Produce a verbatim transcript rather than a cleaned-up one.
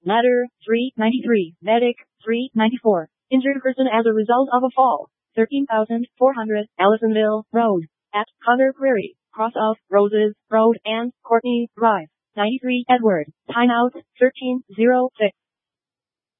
Ladder, three ninety-three. Medic, three ninety-four. Injured person as a result of a fall, thirteen thousand four hundred. Allisonville Road, at Conner Prairie, cross of Roses Road and Courtney Drive. ninety-three Edward. Timeout, thirteen oh six.